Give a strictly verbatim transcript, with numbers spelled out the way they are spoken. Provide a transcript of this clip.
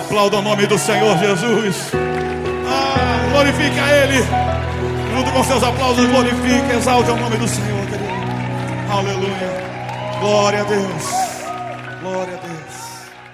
Aplauda o nome do Senhor Jesus. Ah, glorifica a Ele. Junto com seus aplausos, glorifica, exalte o nome do Senhor, querido. Aleluia. Glória a Deus. Glória a Deus.